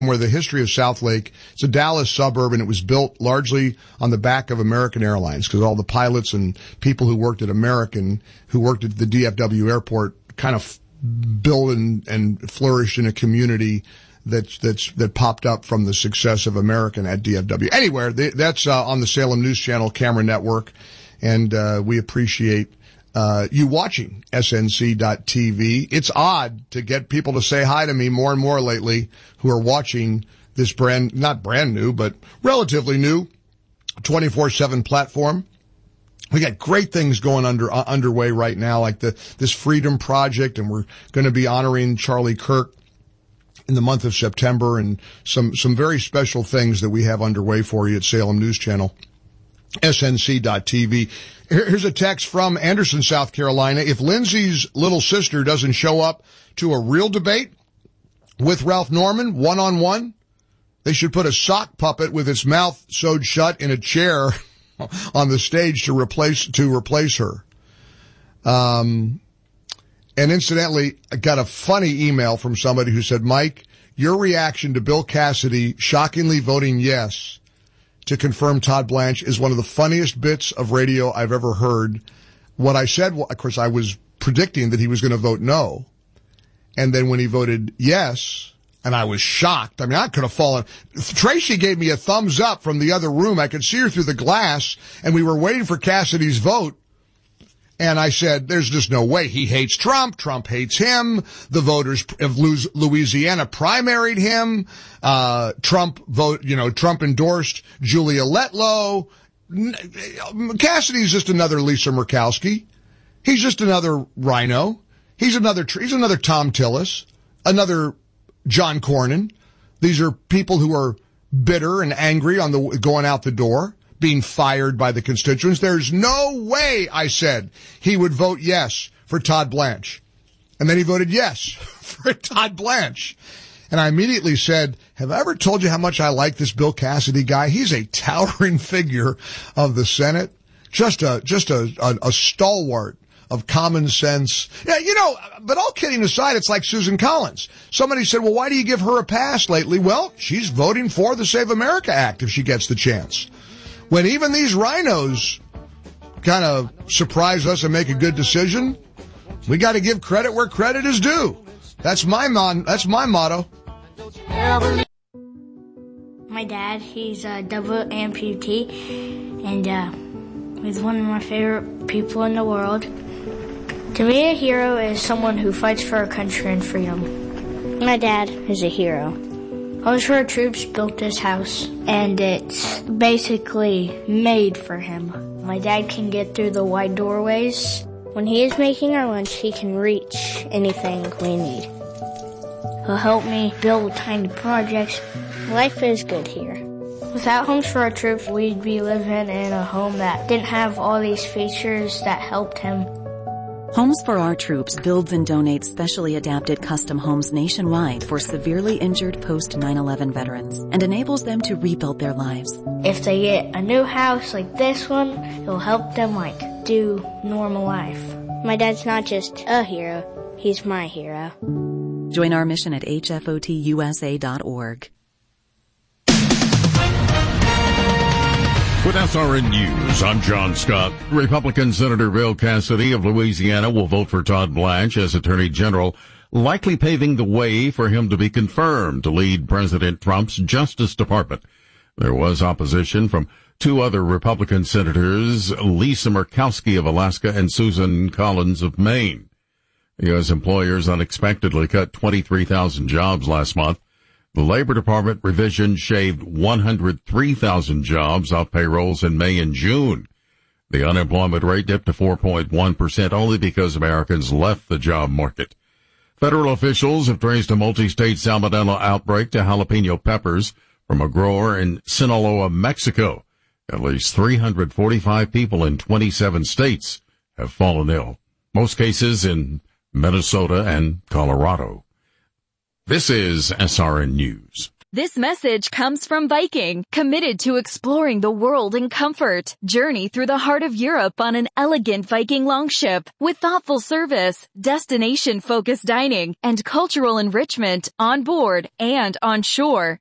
where the history of Southlake, it's a Dallas suburb, and it was built largely on the back of American Airlines, because all the pilots and people who worked at American, who worked at the DFW airport, kind of built and flourished in a community that popped up from the success of American at DFW. Anyway, that's on the Salem News Channel camera network, and we appreciate you watching SNC.TV. It's odd to get people to say hi to me more and more lately who are watching this not brand new, but relatively new 24/7 platform. We got great things going underway right now, like this Freedom Project, and we're going to be honoring Charlie Kirk in the month of September, and some very special things that we have underway for you at Salem News Channel, SNC.TV. Here's a text from Anderson, South Carolina. If Lindsay's little sister doesn't show up to a real debate with Ralph Norman one-on-one, they should put a sock puppet with its mouth sewed shut in a chair on the stage to replace her. And incidentally, I got a funny email from somebody who said, Mike, your reaction to Bill Cassidy shockingly voting yes to confirm Todd Blanche is one of the funniest bits of radio I've ever heard. What I said, of course, I was predicting that he was going to vote no. And then when he voted yes, and I was shocked. I mean, I could have fallen. Tracy gave me a thumbs up from the other room. I could see her through the glass, and we were waiting for Cassidy's vote. And I said, there's just no way. He hates Trump. Trump hates him. The voters of Louisiana primaried him. Trump endorsed Julia Letlow. Cassidy's just another Lisa Murkowski. He's just another Rhino. He's another Tom Tillis, another John Cornyn. These are people who are bitter and angry on going out the door, being fired by the constituents. There's no way, I said, he would vote yes for Todd Blanche. And then he voted yes for Todd Blanche. And I immediately said, have I ever told you how much I like this Bill Cassidy guy? He's a towering figure of the Senate. Just a stalwart of common sense. Yeah, but all kidding aside, it's like Susan Collins. Somebody said, well, why do you give her a pass lately? Well, she's voting for the Save America Act if she gets the chance. When even these rhinos kind of surprise us and make a good decision, we got to give credit where credit is due. That's my motto. My dad, he's a double amputee, and he's one of my favorite people in the world. To me, a hero is someone who fights for our country and freedom. My dad is a hero. Homes for Our Troops built this house, and it's basically made for him. My dad can get through the wide doorways. When he is making our lunch, he can reach anything we need. He'll help me build tiny projects. Life is good here. Without Homes for Our Troops, we'd be living in a home that didn't have all these features that helped him. Homes for Our Troops builds and donates specially adapted custom homes nationwide for severely injured post-9/11 veterans and enables them to rebuild their lives. If they get a new house like this one, it'll help them do normal life. My dad's not just a hero, he's my hero. Join our mission at hfotusa.org. With SRN News, I'm John Scott. Republican Senator Bill Cassidy of Louisiana will vote for Todd Blanche as Attorney General, likely paving the way for him to be confirmed to lead President Trump's Justice Department. There was opposition from two other Republican senators, Lisa Murkowski of Alaska and Susan Collins of Maine. U.S. employers unexpectedly cut 23,000 jobs last month. The Labor Department revision shaved 103,000 jobs off payrolls in May and June. The unemployment rate dipped to 4.1% only because Americans left the job market. Federal officials have traced a multi-state salmonella outbreak to jalapeno peppers from a grower in Sinaloa, Mexico. At least 345 people in 27 states have fallen ill, most cases in Minnesota and Colorado. This is SRN News. This message comes from Viking, committed to exploring the world in comfort. Journey through the heart of Europe on an elegant Viking longship with thoughtful service, destination-focused dining, and cultural enrichment on board and on shore.